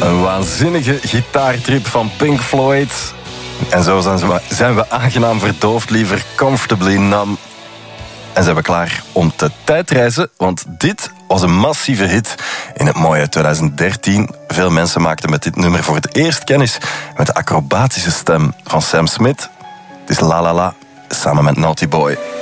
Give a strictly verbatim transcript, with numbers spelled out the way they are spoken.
Een waanzinnige gitaartrip van Pink Floyd. En zo zijn we, zijn we aangenaam verdoofd, liever comfortably numb. En zijn we klaar om te tijdreizen, want dit was een massieve hit in het mooie twintig dertien. Veel mensen maakten met dit nummer voor het eerst kennis met de acrobatische stem van Sam Smith. Het is La La La, samen met Naughty Boy.